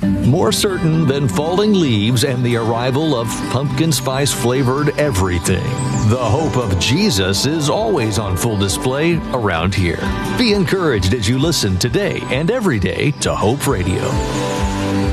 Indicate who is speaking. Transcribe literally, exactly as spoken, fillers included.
Speaker 1: More certain than falling leaves and the arrival of pumpkin spice flavored everything. The hope of Jesus is always on full display around here. Be encouraged as you listen today and every day to Hope Radio.